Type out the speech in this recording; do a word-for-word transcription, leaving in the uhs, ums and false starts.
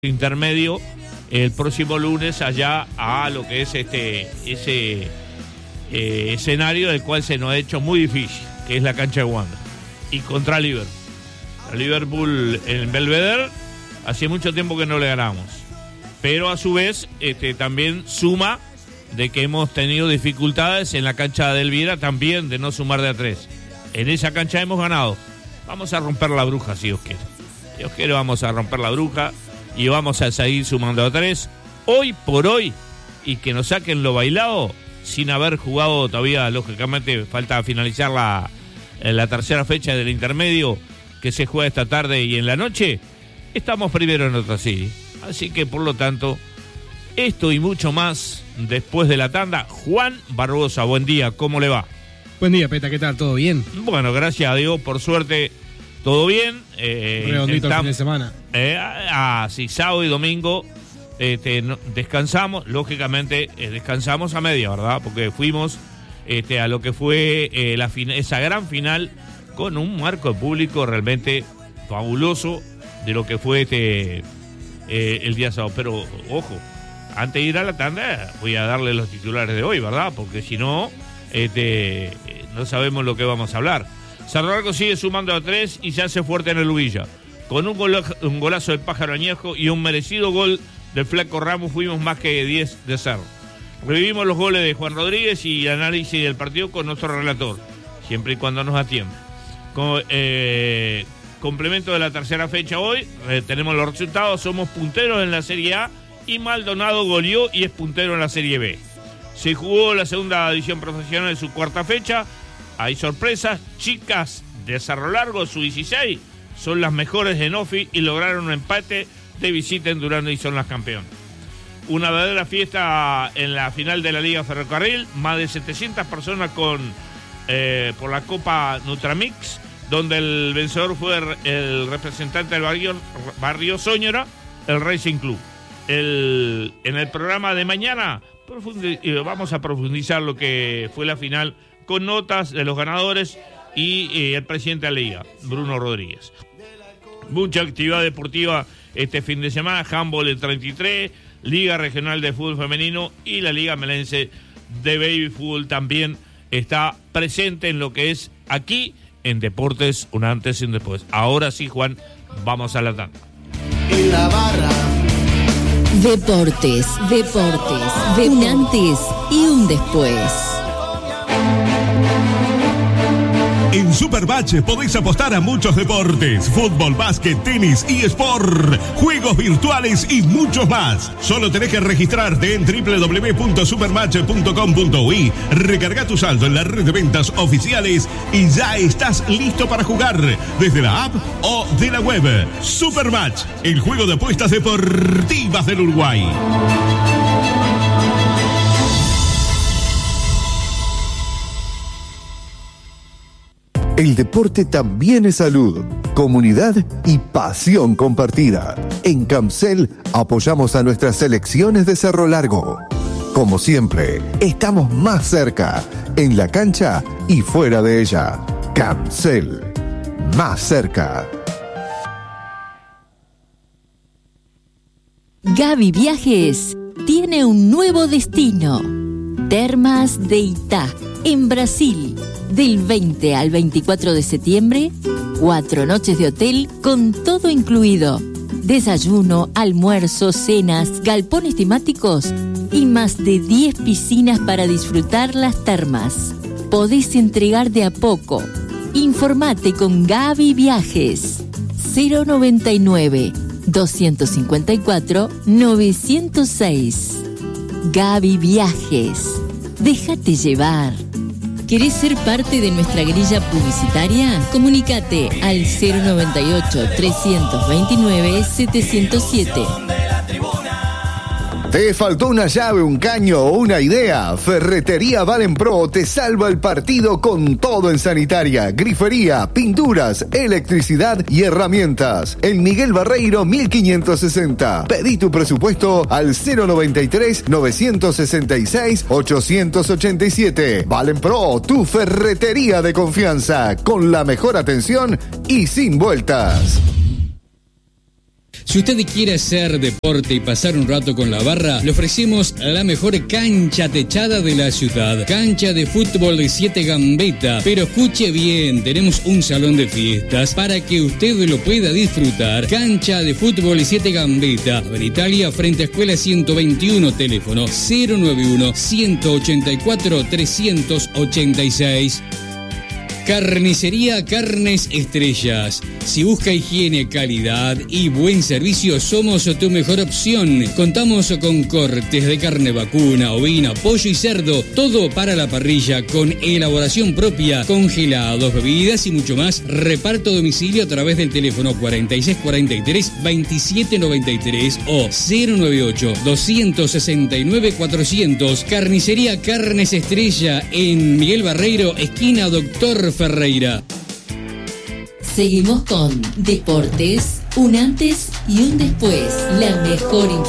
intermedio el próximo lunes allá a lo que es este ese eh, escenario del cual se nos ha hecho muy difícil, que es la cancha de Wanda, y contra Liverpool. A Liverpool en Belvedere hace mucho tiempo que no le ganamos, pero a su vez este, también suma de que hemos tenido dificultades en la cancha de Elvira también de no sumar de a tres. En esa cancha hemos ganado. Vamos a romper la bruja si Dios quiere. Si Dios quiere vamos a romper la bruja y vamos a seguir sumando a tres. Hoy por hoy, y que nos saquen lo bailado, sin haber jugado todavía, lógicamente, falta finalizar la, la tercera fecha del intermedio, que se juega esta tarde y en la noche, estamos primero en otra serie. Así que, por lo tanto, esto y mucho más después de la tanda. Juan Barbosa, buen día, ¿cómo le va? Buen día, Peta, ¿qué tal? ¿Todo bien? Bueno, gracias a Dios, por suerte, todo bien. Eh, Redondito el fin de semana. Eh, ah, sí, sábado y domingo este, no, descansamos, lógicamente eh, descansamos a media, ¿verdad? Porque fuimos este, a lo que fue eh, la fin- esa gran final con un marco de público realmente fabuloso de lo que fue este eh, el día sábado. Pero, ojo, antes de ir a la tanda voy a darle los titulares de hoy, ¿verdad? Porque si no, este, no sabemos lo que vamos a hablar. Cerro Largo sigue sumando a tres y se hace fuerte en el Ubilla. Con un, gol, un golazo del Pájaro Añejo y un merecido gol del Flaco Ramos fuimos más que diez de Cerro. Revivimos los goles de Juan Rodríguez y el análisis del partido con nuestro relator, siempre y cuando nos atienda. Con, eh, complemento de la tercera fecha hoy, eh, tenemos los resultados, somos punteros en la Serie A y Maldonado goleó y es puntero en la Serie B. Se jugó la segunda división profesional en su cuarta fecha. Hay sorpresas, chicas de Cerro Largo, su dieciséis, son las mejores de Nofi y lograron un empate de visita en Durán y son las campeonas. Una verdadera fiesta en la final de la Liga Ferrocarril, más de setecientas personas con eh, por la Copa Nutramix, donde el vencedor fue el representante del barrio, barrio Soñora, el Racing Club. El, en el programa de mañana profundi- vamos a profundizar lo que fue la final con notas de los ganadores y eh, el presidente de la Liga, Bruno Rodríguez. Mucha actividad deportiva este fin de semana, handball el treinta y tres, Liga Regional de Fútbol Femenino y la Liga Melense de Baby Fútbol también está presente en lo que es aquí en Deportes, un antes y un después. Ahora sí, Juan, vamos a la tanda. En la barra. Deportes, deportes, de un antes y un después. En Supermatch podéis apostar a muchos deportes: fútbol, básquet, tenis y sport, juegos virtuales y muchos más. Solo tenés que registrarte en doble u doble u doble u punto supermatch punto com punto u i, recarga tu saldo en la red de ventas oficiales y ya estás listo para jugar desde la app o de la web. Supermatch, el juego de apuestas deportivas del Uruguay. El deporte también es salud, comunidad y pasión compartida. En Camcel apoyamos a nuestras selecciones de Cerro Largo. Como siempre, estamos más cerca, en la cancha y fuera de ella. Camcel, más cerca. Gaby Viajes tiene un nuevo destino. Termas de Itá, en Brasil. Del veinte al veinticuatro de septiembre, cuatro noches de hotel con todo incluido. Desayuno, almuerzo, cenas, galpones temáticos y más de diez piscinas para disfrutar las termas. Podés entregar de a poco. Informate con Gaby Viajes. cero noventa y nueve, doscientos cincuenta y cuatro, novecientos seis. Gaby Viajes. Déjate llevar. ¿Querés ser parte de nuestra grilla publicitaria? Comunícate al cero noventa y ocho, trescientos veintinueve, setecientos siete. ¿Te faltó una llave, un caño o una idea? Ferretería Valenpro te salva el partido con todo en sanitaria, grifería, pinturas, electricidad y herramientas. En Miguel Barreiro mil quinientos sesenta. Pedí tu presupuesto al cero noventa y tres, novecientos sesenta y seis, ochocientos ochenta y siete. Valenpro, tu ferretería de confianza, con la mejor atención y sin vueltas. Si usted quiere hacer deporte y pasar un rato con la barra, le ofrecemos la mejor cancha techada de la ciudad. Cancha de fútbol de siete Gambetta. Pero escuche bien, tenemos un salón de fiestas para que usted lo pueda disfrutar. Cancha de fútbol de siete Gambetta. En Italia, frente a Escuela ciento veintiuno, teléfono cero nueve uno, ciento ochenta y cuatro, trescientos ochenta y seis. Carnicería Carnes Estrellas. Si busca higiene, calidad y buen servicio, somos tu mejor opción. Contamos con cortes de carne vacuna, ovina, pollo y cerdo, todo para la parrilla con elaboración propia, congelados, bebidas y mucho más. Reparto a domicilio a través del teléfono cuarenta y seis cuarenta y tres, veintisiete noventa y tres o cero noventa y ocho, doscientos sesenta y nueve, cuatrocientos. Carnicería Carnes Estrella en Miguel Barreiro, esquina Doctor Ferreira. Seguimos con Deportes, un antes y un después. La mejor información.